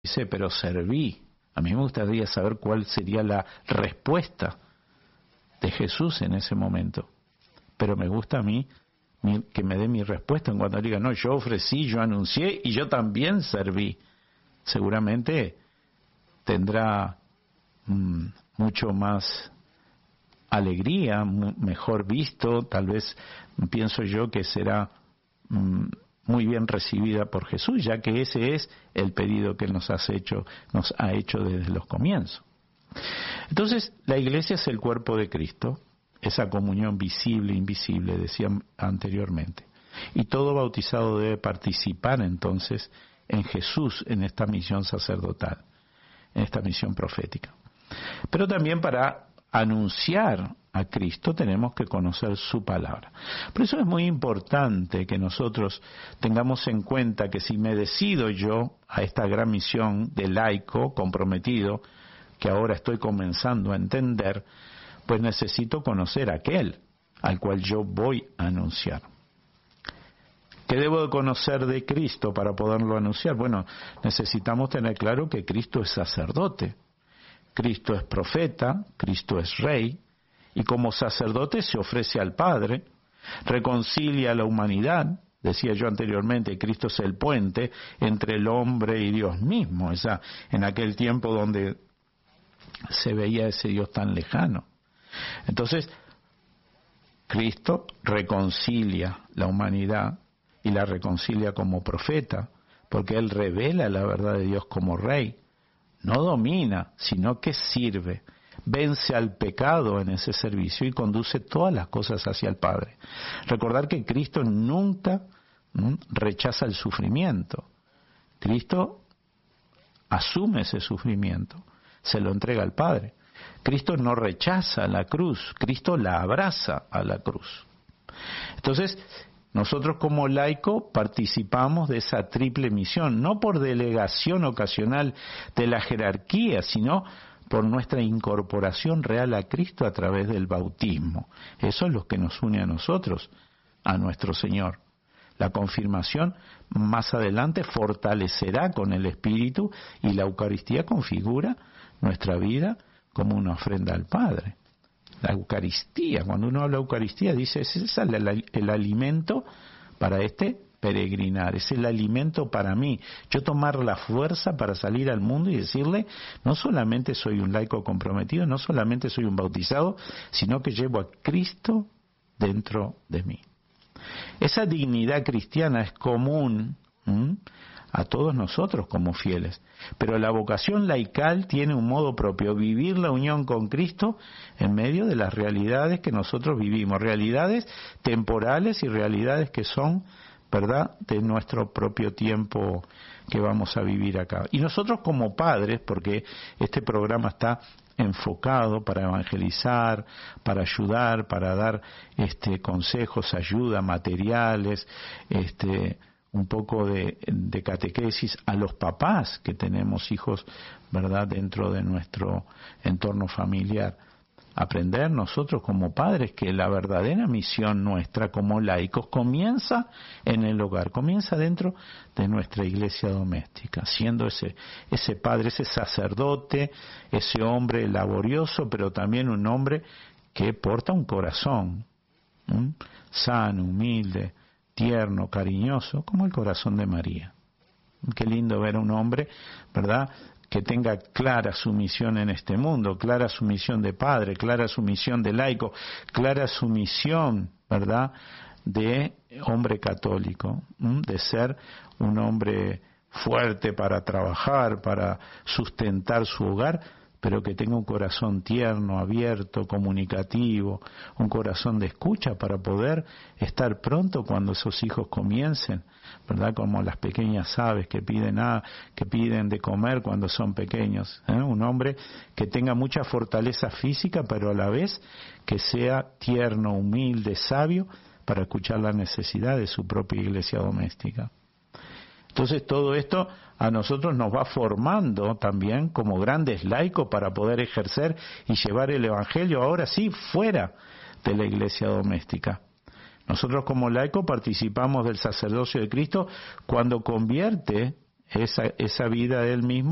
dice, pero serví. A mí me gustaría saber cuál sería la respuesta de Jesús en ese momento. Pero me gusta a mí que me dé mi respuesta en cuanto diga, no, yo ofrecí, yo anuncié y yo también serví. Seguramente tendrá mucho más alegría, mejor visto, tal vez pienso yo que será muy bien recibida por Jesús, ya que ese es el pedido que nos ha hecho desde los comienzos. Entonces, la iglesia es el cuerpo de Cristo, esa comunión visible e invisible, decía anteriormente. Y todo bautizado debe participar entonces en Jesús, en esta misión sacerdotal, en esta misión profética. Pero también para anunciar a Cristo tenemos que conocer su palabra. Por eso es muy importante que nosotros tengamos en cuenta que si me decido yo a esta gran misión de laico comprometido, que ahora estoy comenzando a entender, pues necesito conocer a aquel al cual yo voy a anunciar. ¿Qué debo de conocer de Cristo para poderlo anunciar? Bueno, necesitamos tener claro que Cristo es sacerdote, Cristo es profeta, Cristo es rey, y como sacerdote se ofrece al Padre, reconcilia a la humanidad. Decía yo anteriormente, Cristo es el puente entre el hombre y Dios mismo, en aquel tiempo donde se veía ese Dios tan lejano. Entonces, Cristo reconcilia la humanidad y la reconcilia como profeta, porque Él revela la verdad de Dios como rey. No domina, sino que sirve, vence al pecado en ese servicio y conduce todas las cosas hacia el Padre. Recordar que Cristo nunca rechaza el sufrimiento. Cristo asume ese sufrimiento, se lo entrega al Padre. Cristo no rechaza la cruz, Cristo la abraza a la cruz. Entonces, nosotros como laico participamos de esa triple misión, no por delegación ocasional de la jerarquía, sino por nuestra incorporación real a Cristo a través del bautismo. Eso es lo que nos une a nosotros, a nuestro Señor. La confirmación más adelante fortalecerá con el Espíritu y la Eucaristía configura nuestra vida como una ofrenda al Padre. La Eucaristía, cuando uno habla de Eucaristía, dice, ese es el alimento para este peregrinar, es el alimento para mí. Yo tomar la fuerza para salir al mundo y decirle, no solamente soy un laico comprometido, no solamente soy un bautizado, sino que llevo a Cristo dentro de mí. Esa dignidad cristiana es común a todos nosotros como fieles, pero la vocación laical tiene un modo propio, vivir la unión con Cristo en medio de las realidades que nosotros vivimos, realidades temporales y realidades que son, ¿verdad?, de nuestro propio tiempo que vamos a vivir acá. Y nosotros como padres, porque este programa está enfocado para evangelizar, para ayudar, para dar consejos, ayuda, materiales, un poco de catequesis a los papás que tenemos hijos, ¿verdad?, dentro de nuestro entorno familiar. Aprender nosotros como padres que la verdadera misión nuestra como laicos comienza en el hogar, comienza dentro de nuestra iglesia doméstica, siendo ese padre, ese sacerdote, ese hombre laborioso, pero también un hombre que porta un corazón sano, humilde, tierno, cariñoso, como el corazón de María. Qué lindo ver a un hombre, ¿verdad?, que tenga clara su misión en este mundo, clara su misión de padre, clara su misión de laico, clara su misión, ¿verdad?, de hombre católico, de ser un hombre fuerte para trabajar, para sustentar su hogar, pero que tenga un corazón tierno, abierto, comunicativo, un corazón de escucha para poder estar pronto cuando esos hijos comiencen, ¿verdad?, como las pequeñas aves que piden de comer cuando son pequeños, un hombre que tenga mucha fortaleza física, pero a la vez que sea tierno, humilde, sabio, para escuchar la necesidad de su propia iglesia doméstica. Entonces todo esto a nosotros nos va formando también como grandes laicos para poder ejercer y llevar el Evangelio ahora sí fuera de la iglesia doméstica. Nosotros como laicos participamos del sacerdocio de Cristo cuando convierte esa vida de Él mismo